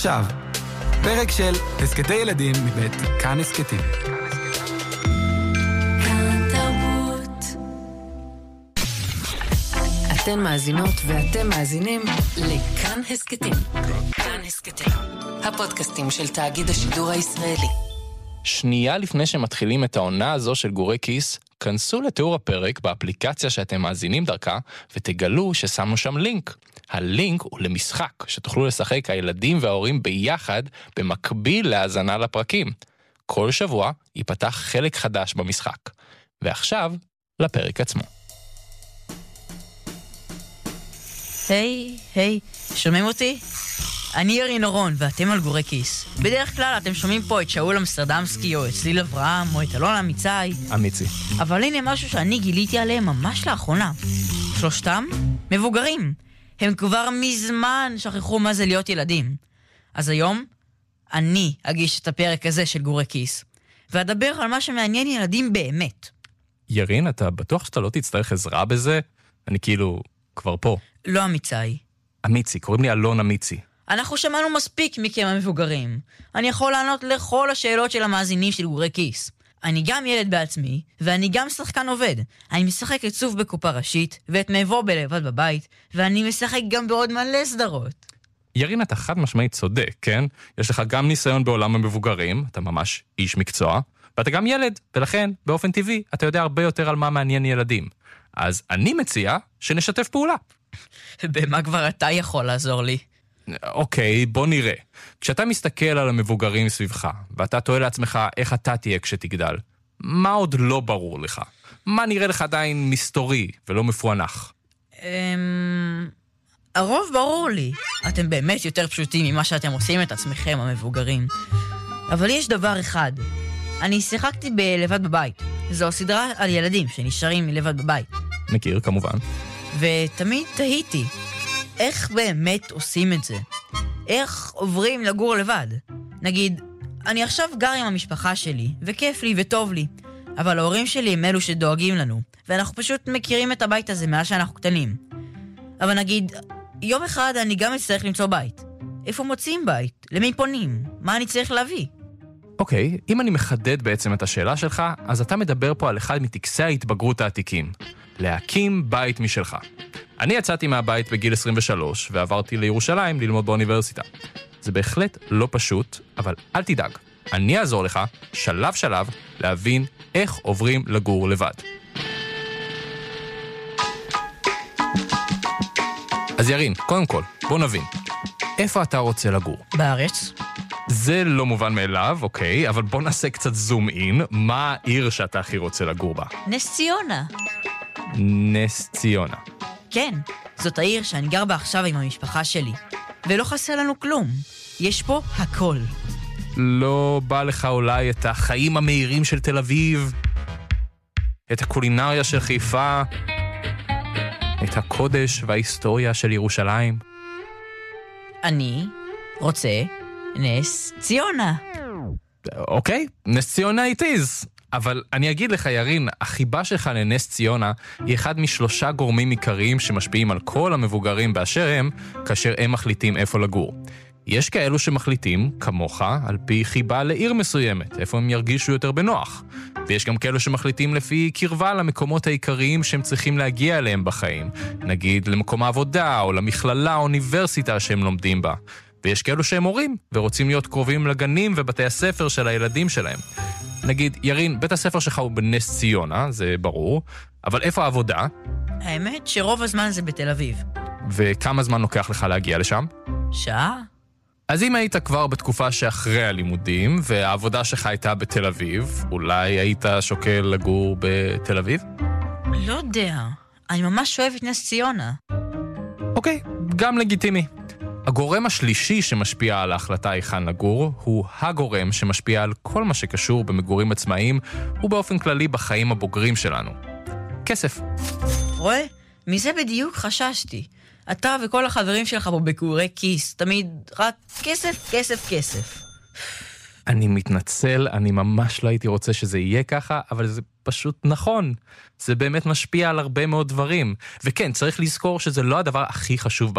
עכשיו, פרק של הסקטי ילדים מבית כאן הסקטים. אתן מאזינות ואתם מאזינים לכאן הסקטים. כאן הסקטים, הפודקאסטים של תאגיד השידור הישראלי. שנייה לפני שמתחילים את העונה הזו של גורי כיס, כנסו לתיאור הפרק באפליקציה שאתם מאזינים דרכה, ותגלו ששמנו שם לינק. הלינק הוא למשחק, שתוכלו לשחק הילדים וההורים ביחד, במקביל להאזנה לפרקים. כל שבוע ייפתח חלק חדש במשחק. ועכשיו, לפרק עצמו. היי, שומעים אותי? אני ירין אורון, ואתם על גורי כיס. בדרך כלל אתם שומעים פה את שאול אמסטרדמסקי, או את צליל אברהם, או את אלון אמיצי. אבל הנה משהו שאני גיליתי עליהם ממש לאחרונה. שלושתם מבוגרים. הם כבר מזמן שכחו מה זה להיות ילדים. אז היום, אני אגיש את הפרק הזה של גורי כיס, ואדבר על מה שמעניין ילדים באמת. ירין, אתה בטוח שאתה לא תצטרך עזרה בזה? אני כאילו כבר פה. לא אמיצי. אמיצי, קוראים לי אלון אמיצי. אנחנו שמענו מספיק מכם המבוגרים. אני יכול לענות לכל השאלות של המאזינים של גורי כיס. אני גם ילד בעצמי, ואני גם שחקן עובד. אני משחק את סוף בקופה ראשית, ואת מבוא בלבד בבית, ואני משחק גם בעוד מלא סדרות. ירין, אתה חד משמעית צודק, כן? יש לך גם ניסיון בעולם המבוגרים, אתה ממש איש מקצוע, ואתה גם ילד, ולכן, באופן טבעי, אתה יודע הרבה יותר על מה מעניין ילדים. אז אני מציע שנשתף פעולה. במה כבר אתה יכול לעזור לי? אוקיי, בוא נראה. כשאתה מסתכל על המבוגרים סביבך, ואתה תוהה לעצמך איך אתה תהיה כשתגדל, מה עוד לא ברור לך? מה נראה לך עדיין מסתורי ולא מפוענח? הרוב ברור לי. אתם באמת יותר פשוטים ממה שאתם עושים את עצמכם, המבוגרים. אבל יש דבר אחד. אני שיחקתי בלבד בבית. זו סדרה על ילדים שנשארים לבד בבית. מכיר, כמובן. ותמיד תהיתי, איך באמת עושים את זה? איך עוברים לגור לבד? נגיד, אני עכשיו גר עם המשפחה שלי, וכיף לי וטוב לי, אבל ההורים שלי הם אלו שדואגים לנו, ואנחנו פשוט מכירים את הבית הזה מאז שאנחנו קטנים. אבל נגיד, יום אחד אני גם אצטרך למצוא בית. איפה מוצאים בית? למי פונים? מה אני צריך להביא? אוקיי, אם אני מחדד בעצם את השאלה שלך, אז אתה מדבר פה על אחד מטקסי ההתבגרות העתיקים. להקים בית משלך. אני יצאתי מהבית בגיל 23 ועברתי לירושלים ללמוד באוניברסיטה. זה בהחלט לא פשוט, אבל אל תדאג. אני אעזור לך, שלב שלב, להבין איך עוברים לגור לבד. אז ירין, קודם כל, בוא נבין. איפה אתה רוצה לגור? בארץ. זה לא מובן מאליו, אוקיי, אבל בוא נעשה קצת זום אין. מה העיר שאתה הכי רוצה לגור בה? נס ציונה. נס ציונה. כן, זאת העיר שאני גר בה עכשיו עם המשפחה שלי. ולא חסר לנו כלום. יש פה הכל. לא בא לך אולי את החיים המהירים של תל אביב? את הקולינריה של חיפה? את הקודש וההיסטוריה של ירושלים? אני רוצה נס ציונה. אוקיי, נס ציונה it is. אבל אני אגיד לך, ירין, החיבה שלך לנס ציונה היא אחד משלושה גורמים עיקריים שמשפיעים על כל המבוגרים באשר הם, כאשר הם מחליטים איפה לגור. יש כאלו שמחליטים, כמוך, על פי חיבה לעיר מסוימת, איפה הם ירגישו יותר בנוח. ויש גם כאלו שמחליטים לפי קרבה למקומות העיקריים שהם צריכים להגיע אליהם בחיים. נגיד למקום העבודה או למכללה או אוניברסיטה שהם לומדים בה. ויש כאלו שהם הורים ורוצים להיות קרובים לגנים ובתי הספר של הילדים שלהם. נגיד, ירין, בית הספר שלך הוא בנס ציונה, זה ברור, אבל איפה העבודה? האמת שרוב הזמן זה בתל אביב. וכמה זמן לוקח לך להגיע לשם? שעה? אז אם היית כבר בתקופה שאחרי הלימודים, והעבודה שלך הייתה בתל אביב, אולי היית שוקל לגור בתל אביב? לא יודע, אני ממש אוהב את נס ציונה. אוקיי, גם לגיטימי. הגורם השלישי שמשפיע על ההחלטה היכן לגור, הוא הגורם שמשפיע על כל מה שקשור במגורים עצמאיים, ובאופן כללי בחיים הבוגרים שלנו. כסף. רואה? מזה בדיוק חששתי. אתה וכל החברים שלך פה בגורי כיס, תמיד רק כסף, כסף, כסף. אני מתנצל, אני ממש לא הייתי רוצה שזה יהיה ככה, אבל זה פשוט נכון. זה באמת משפיע על הרבה מאוד דברים. וכן, צריך לזכור שזה לא הדבר הכי חשוב